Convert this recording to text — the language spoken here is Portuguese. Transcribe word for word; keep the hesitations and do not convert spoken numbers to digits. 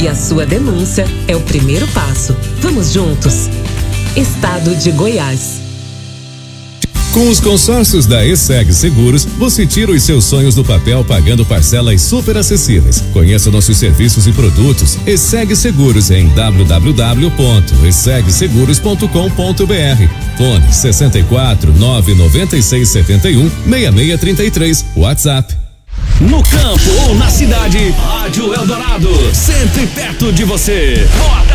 E a sua denúncia é o primeiro passo. Vamos juntos? Estado de Goiás. Com os consórcios da ESSEG Seguros, você tira os seus sonhos do papel pagando parcelas super acessíveis. Conheça nossos serviços e produtos. ESSEG Seguros em w w w ponto esseg seguros ponto com ponto b r. Fone sessenta e quatro, nove noventa e seis, setenta e um, seis seis trinta e três. WhatsApp. No campo ou na cidade, Rádio Eldorado, sempre perto de você. Bota